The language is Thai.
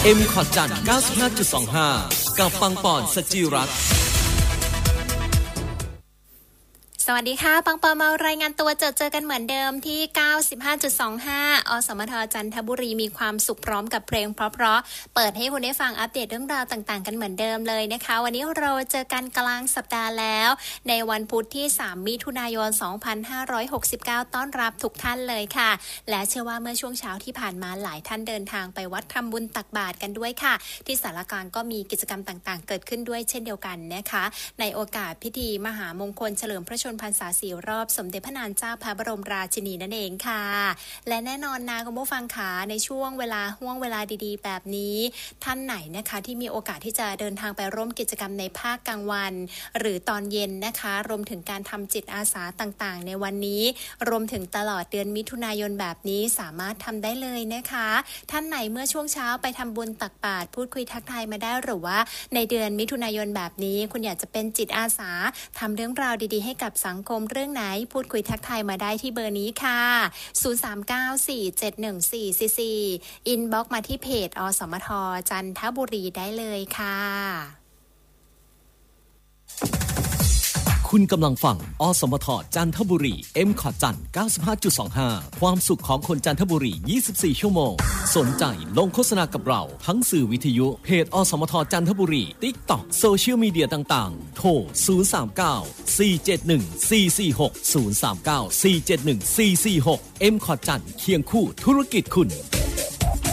M ขอดจันทร์ 95.25 กับปังปอนสจิรัตน์สวัสดีค่ะปังปอมารายงานตัวเจอกันเหมือนเดิมที่ 95.25 อสมทจันทบุรีมีความสุขพร้อมกับเพลงเพราะๆเปิดให้คุณได้ฟังอัปเดตเรื่องราวต่างๆกันเหมือนเดิมเลยนะคะวันนี้เราเจอกันกลางสัปดาห์แล้วในวันพุธที่3มิถุนายน2569ต้อนรับทุกท่านเลยค่ะและเชื่อว่าเมื่อช่วงเช้าที่ผ่านมาหลายท่านเดินทางไปวัดทำบุญตักบาตรกันด้วยค่ะที่ศาลากลางก็มีกิจกรรมต่างๆเกิดขึ้นด้วยเช่นเดียวกันนะคะในโอกาสพิธีมหามงคลเฉลิมพระชนพรรษา4 รอบสมเด็จพระนางเจ้าพระบรมราชินีนั่นเองค่ะและแน่นอนนะคุณผู้ฟังขาในช่วงเวลาห่วงเวลาดีๆแบบนี้ท่านไหนนะคะที่มีโอกาสที่จะเดินทางไปร่วมกิจกรรมในภาคกลางวันหรือตอนเย็นนะคะรวมถึงการทำจิตอาสาต่างๆในวันนี้รวมถึงตลอดเดือนมิถุนายนแบบนี้สามารถทำได้เลยนะคะท่านไหนเมื่อช่วงเช้าไปทำบุญตักบาตรพูดคุยทักทายมาได้หรือว่าในเดือนมิถุนายนแบบนี้คุณอยากจะเป็นจิตอาสาทำเรื่องราวดีๆให้กับสังคมเรื่องไหนพูดคุยทักทายมาได้ที่เบอร์นี้ค่ะ0394714444อินบ็อกซ์มาที่เพจอสมทจันทบุรีได้เลยค่ะคุณกำลังฟังอสมทจันทบุรี M ขอดจันทร์ 95.25 ความสุขของคนจันทบุรี24ชั่วโมงสนใจลงโฆษณากับเราทั้งสื่อวิทยุเพจอสมทจันทบุรี TikTok โซเชียลมีเดียต่างๆโทร039 471 446 039 471 446 M ขอดจันทร์เคียงคู่ธุรกิจคุณ